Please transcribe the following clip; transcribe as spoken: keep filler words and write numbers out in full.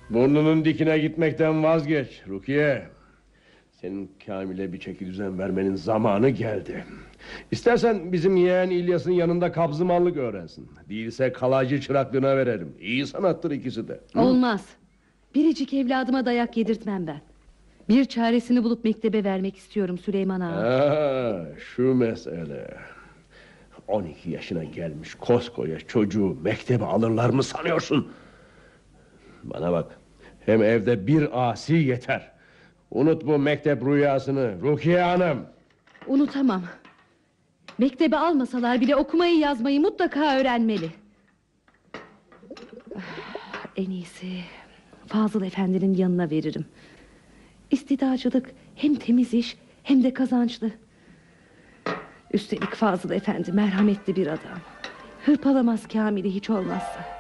Burnunun dikine gitmekten vazgeç Rukiye. Senin Kamil'e bir çeki düzen vermenin zamanı geldi. İstersen bizim yeğen İlyas'ın yanında kabzımanlık öğrensin. Değilse kalaycı çıraklığına verelim. İyi sanattır ikisi de. Hı? Olmaz. Biricik evladıma dayak yedirtmem ben. Bir çaresini bulup mektebe vermek istiyorum Süleyman Ağa. Ha, şu mesele. on iki yaşına gelmiş koskoca çocuğu mektebe alırlar mı sanıyorsun? Bana bak. Hem evde bir asi yeter. Unut bu mektep rüyasını Rukiye Hanım. Unutamam. Mektebe almasalar bile okumayı yazmayı mutlaka öğrenmeli. En iyisi Fazıl Efendi'nin yanına veririm. İstidacılık hem temiz iş hem de kazançlı. Üstelik Fazıl Efendi merhametli bir adam. Hırpalamaz Kamil'i hiç olmazsa.